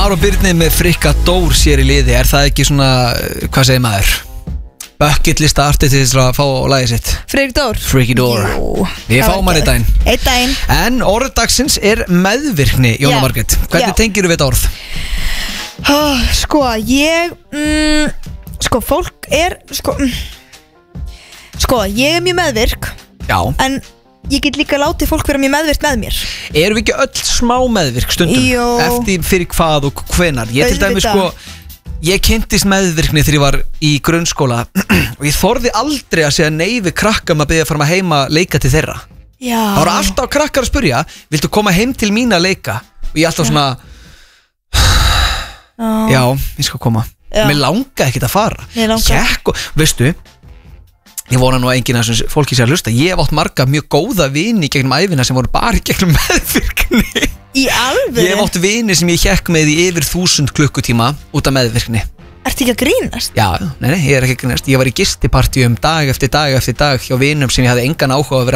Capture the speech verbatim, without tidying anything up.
Már og Birnir með Frikka Dór sér í liði. Er það ekki svona, hvað segir maður, bucket lista artið til þess að fá lagið sitt? Frikki Dór Frikki Dór. Jú, Við fáum hann einn daginn. Einn daginn. En orð dagsins er meðvirkni, Jóna Já. Margrét. Hvernig Já. tengirðu við þetta orð? oh, Sko, ég mm, Sko, fólk er Sko, mm, sko, ég er mjög meðvirk. Já. En ég get líka látið fólk vera mjög meðvirkt með mér. Erum við ekki öll smá meðvirk stundum? Jú. Eftir fyrir hvað og hvenar? Ég til dæmis sko, ég kynntist meðvirkni þegar ég var í grunnskóla og ég þorði aldrei að segja nei við krakkam að byrja að fara heima að leika til þeirra. Já. Það voru alltaf krakkar að spurja, viltu koma heim til mín að leika? Og ég alltaf svona, Já, já, ég skal koma. Já. Mér langaði ekkert að fara. Mér langaði. Kekk og, veistu, ég vona nú að enginn af þessum fólki sé að hlusta. Ég hef átt marga mjög góða vini gegnum ævina sem voru bara í gegnum meðvirkni. Í alvöru? Ég hef átt vini sem ég hekk með í yfir þúsund klukkutíma út af meðvirkni. Ertu ekki að grínast? Já, nei, nei, ég er ekki að grínast. Ég var í gistipartíum dag eftir dag eftir dag hjá vinum sem ég hafði engan áhuga að vera